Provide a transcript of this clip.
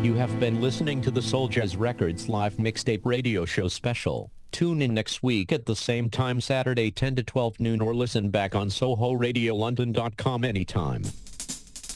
You have been listening to the Soul Jazz Records live mixtape radio show special. Tune in next week at the same time Saturday 10 to 12 noon or listen back on SohoRadioLondon.com anytime.